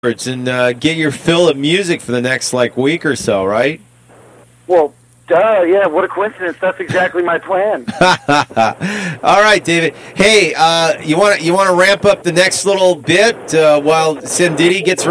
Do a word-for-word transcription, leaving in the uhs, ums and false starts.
and uh, get your fill of music for the next like week or so, right? Well, duh, yeah, what a coincidence. That's exactly my plan. All right, David. Hey, uh, you want you want to ramp up the next little bit uh, while Sendidi gets